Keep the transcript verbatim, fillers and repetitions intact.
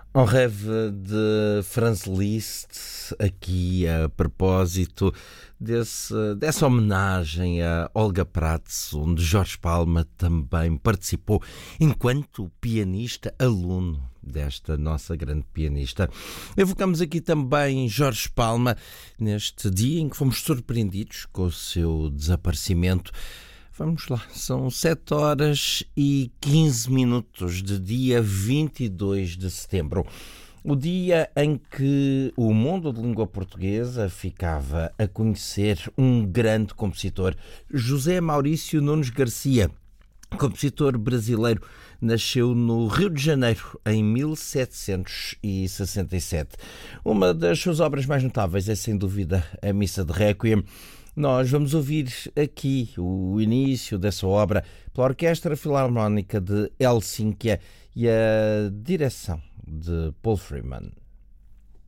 En rêve de Franz Liszt, aqui a propósito desse, dessa homenagem a Olga Prats, onde Jorge Palma também participou enquanto pianista aluno desta nossa grande pianista. Evocamos aqui também Jorge Palma neste dia em que fomos surpreendidos com o seu desaparecimento. Vamos lá, são sete horas e quinze minutos de dia vinte e dois de setembro. O dia em que o mundo de língua portuguesa ficava a conhecer um grande compositor, José Maurício Nunes Garcia. Compositor brasileiro, nasceu no Rio de Janeiro em mil setecentos e sessenta e sete. Uma das suas obras mais notáveis é, sem dúvida, a Missa de Requiem. Nós vamos ouvir aqui o início dessa obra pela Orquestra Filarmónica de Helsínquia e a direção de Paul Freeman.